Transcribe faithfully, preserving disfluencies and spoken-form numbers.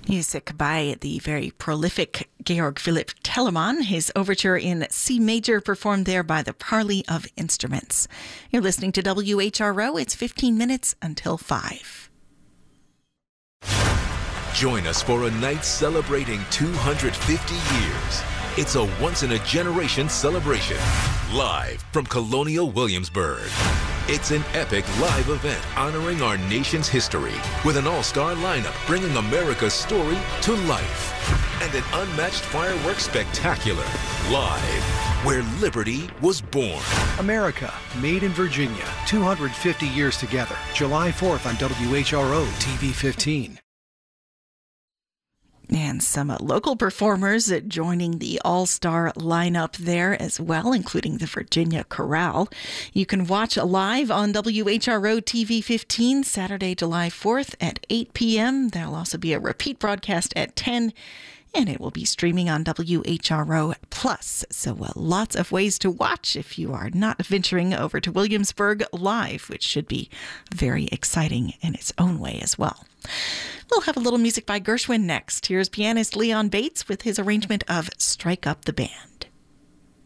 Music by the very prolific Georg Philipp Telemann. His overture in C major performed there by the Parley of Instruments. You're listening to W H R O. It's fifteen minutes until five. Join us for a night celebrating two hundred fifty years. It's a once-in-a-generation celebration, live from Colonial Williamsburg. It's an epic live event honoring our nation's history with an all-star lineup bringing America's story to life. And an unmatched fireworks spectacular, live, where liberty was born. America, made in Virginia, two hundred fifty years together. July fourth on W H R O T V fifteen. And some uh, local performers uh, joining the all-star lineup there as well, including the Virginia Chorale. You can watch live on W H R O T V fifteen Saturday, July fourth at eight p.m. There'll also be a repeat broadcast at ten, and it will be streaming on W H R O Plus. So uh, lots of ways to watch if you are not venturing over to Williamsburg live, which should be very exciting in its own way as well. We'll have a little music by Gershwin next. Here's pianist Leon Bates with his arrangement of Strike Up the Band.